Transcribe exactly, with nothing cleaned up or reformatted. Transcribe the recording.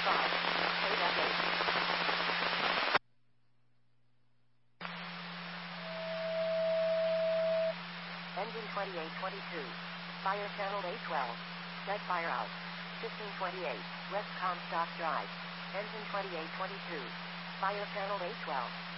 five. eight F eight. Engine twenty-eight twenty-two. Fire channel A twelve. Dead fire out. fifteen twenty-eight. West Comstock Drive. Engine twenty-eight twenty-two. Fire channel A twelve.